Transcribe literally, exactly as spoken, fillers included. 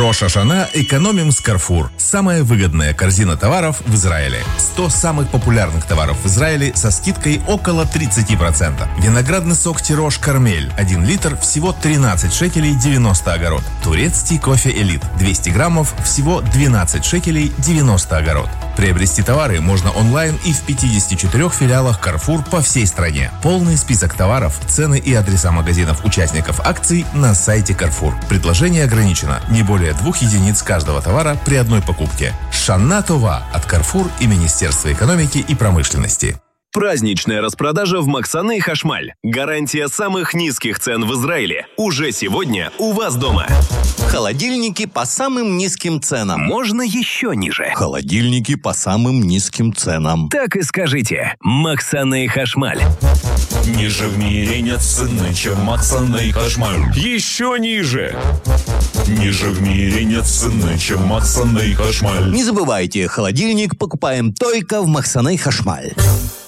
Рош ха-Шана экономим с Carrefour. Самая выгодная корзина товаров в Израиле. сто самых популярных товаров в Израиле со скидкой около тридцать процентов. Виноградный сок Тирош Кармель. один литр всего тринадцать шекелей девяносто огород. Турецкий кофе Элит. двести граммов всего двенадцать шекелей девяносто огород. Приобрести товары можно онлайн и в пятидесяти четырёх филиалах Carrefour по всей стране. Полный список товаров, цены и адреса магазинов участников акций на сайте Carrefour. Предложение ограничено. Не более двух единиц каждого товара при одной покупке. Шана Това от Carrefour и Министерства экономики и промышленности. Праздничная распродажа в Максаны Хашмаль. Гарантия самых низких цен в Израиле. Уже сегодня у вас дома. Холодильники по самым низким ценам. Можно еще ниже. Холодильники по самым низким ценам. Так и скажите. Максаны Хашмаль. Ниже в мире нет цены, чем Максаны Хашмаль. Еще ниже. Ниже в мире нет цены, чем Максаны Хашмаль. Не забывайте, холодильник покупаем только в Максаны Хашмаль.